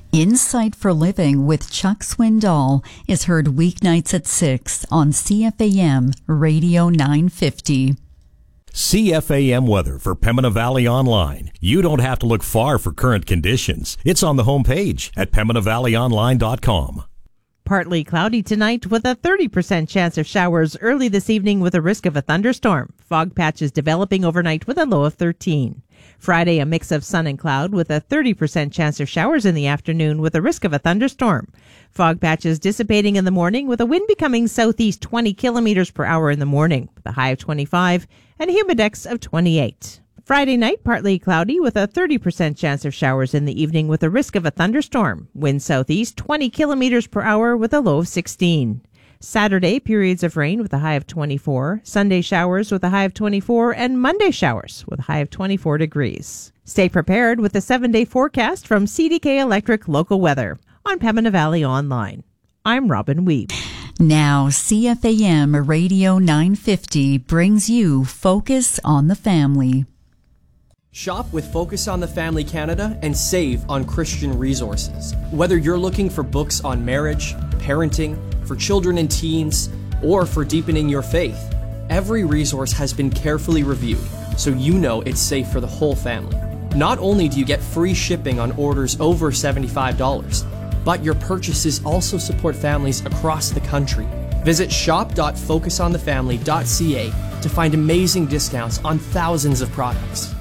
Insight for Living with Chuck Swindoll is heard weeknights at 6 on CFAM Radio 950. CFAM weather for Pembina Valley Online. You don't have to look far for current conditions. It's on the homepage at PembinaValleyOnline.com. Partly cloudy tonight with a 30% chance of showers early this evening with a risk of a thunderstorm. Fog patches developing overnight with a low of 13. Friday, a mix of sun and cloud with a 30% chance of showers in the afternoon with a risk of a thunderstorm. Fog patches dissipating in the morning with a wind becoming southeast 20 kilometers per hour in the morning with a high of 25 and a humidex of 28. Friday night, partly cloudy with a 30% chance of showers in the evening with a risk of a thunderstorm. Wind southeast 20 kilometers per hour with a low of 16. Saturday, periods of rain with a high of 24. Sunday, showers with a high of 24. And Monday, showers with a high of 24 degrees. Stay prepared with the 7-day forecast from CDK Electric Local Weather on Pembina Valley Online. I'm Robin Weeb. Now, CFAM Radio 950 brings you Focus on the Family. Shop with Focus on the Family Canada and save on Christian resources. Whether you're looking for books on marriage, parenting, for children and teens, or for deepening your faith, every resource has been carefully reviewed, so you know it's safe for the whole family. Not only do you get free shipping on orders over $75, but your purchases also support families across the country. Visit shop.focusonthefamily.ca to find amazing discounts on thousands of products.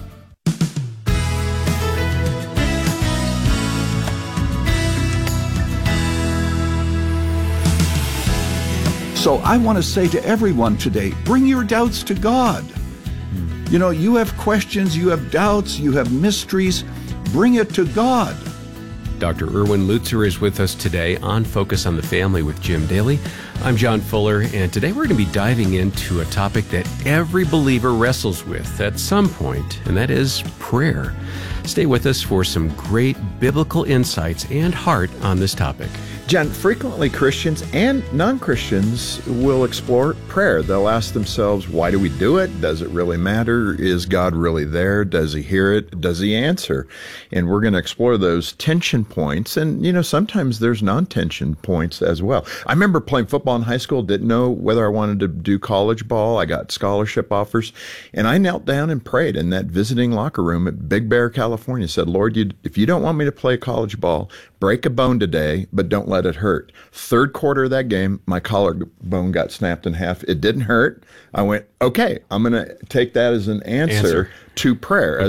So I want to say to everyone today, bring your doubts to God. You know, you have questions, you have doubts, you have mysteries. Bring it to God. Dr. Erwin Lutzer is with us today on Focus on the Family with Jim Daly. I'm John Fuller, and today we're going to be diving into a topic that every believer wrestles with at some point, and that is prayer. Stay with us for some great biblical insights and heart on this topic. John, frequently Christians and non-Christians will explore prayer. They'll ask themselves, why do we do it? Does it really matter? Is God really there? Does he hear it? Does he answer? And we're going to explore those tension points. And, you know, sometimes there's non-tension points as well. I remember playing football in high school, didn't know whether I wanted to do college ball. I got scholarship offers. And I knelt down and prayed in that visiting locker room at Big Bear, California. Said, Lord, if you don't want me to play college ball, break a bone today, but don't let it hurt. Third quarter of that game, my collarbone got snapped in half. It didn't hurt. I went, okay, I'm going to take that as an answer to prayer.